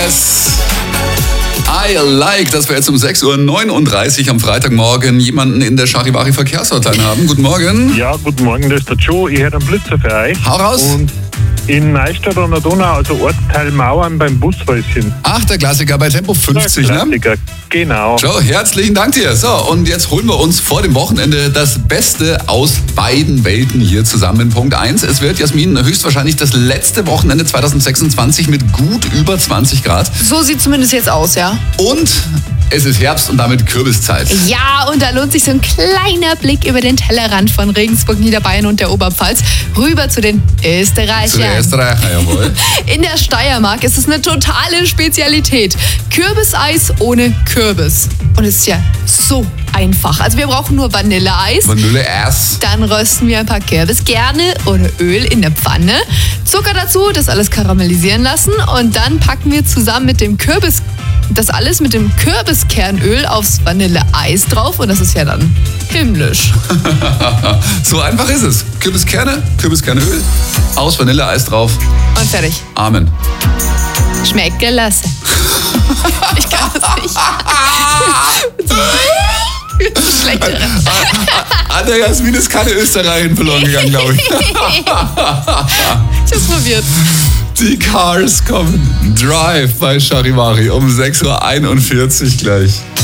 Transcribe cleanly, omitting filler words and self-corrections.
Yes! I like, dass wir jetzt um 6.39 Uhr am Freitagmorgen jemanden in der Charivari Verkehrshotline haben. Guten Morgen. Ja, guten Morgen, das ist der Joe. Ich hätte einen Blitzer für euch. Hau raus. Und in Neustadt an der Donau, also Ortsteil Mauern beim Bushäuschen. Ach, der Klassiker bei Tempo 50, Der Klassiker, ne? Genau. Joe, herzlichen Dank dir. So, und jetzt holen wir uns vor dem Wochenende das Beste aus beiden Welten hier zusammen. Punkt 1. Es wird, Jasmin, höchstwahrscheinlich das letzte Wochenende 2026 mit gut über 20 Grad. So sieht zumindest jetzt aus, ja. Und es ist Herbst und damit Kürbiszeit. Ja, und da lohnt sich so ein kleiner Blick über den Tellerrand von Regensburg, Niederbayern und der Oberpfalz rüber zu den Österreichern. Zu der Österreicher, jawohl. In der Steiermark ist es eine totale Spezialität. Kürbiseis ohne Kürbis. Und es ist ja so einfach. Also wir brauchen nur Vanilleeis. Vanilleeis. Dann rösten wir ein paar Kürbiskerne ohne Öl in der Pfanne. Zucker dazu, das alles karamellisieren lassen. Und dann packen wir zusammen mit dem das alles mit dem Kürbiskernöl aufs Vanilleeis drauf. Und das ist ja dann himmlisch. So einfach ist es. Kürbiskernöl, aus Vanilleeis drauf. Und fertig. Amen. Schmeckt gelassen. Ich kann das nicht. Schlecht. An der Jasmin ist keine Österreicherin verloren gegangen, glaube ich. Ich hab's probiert. Die Cars kommen. Drive bei Charivari um 6.41 Uhr gleich.